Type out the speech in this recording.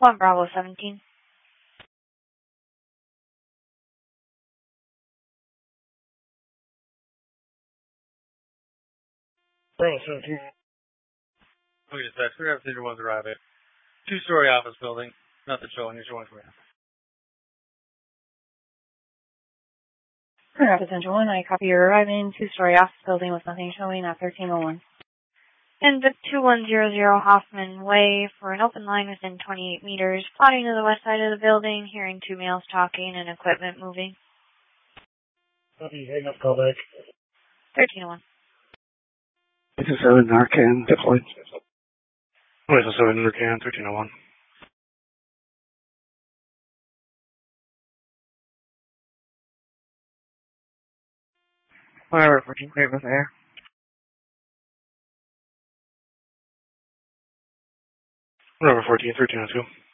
1 Bravo 17. Bravo 17. Okay, dispatch. 3 Passenger 1's arriving. 2-story office building. Nothing showing. You're showing for you. 3 Passenger 1, I copy your arriving. 2-story office building with nothing showing at 1301. And book 2100 Hoffman Way for an open line within 28 meters. Plotting to the west side of the building. Hearing 2 males talking and equipment moving. Copy. Hang up. Call back. 1301. 7 Narcan deployed. 7 Narcan 1301. Fire 14 clear with air. Bravo 14 1302.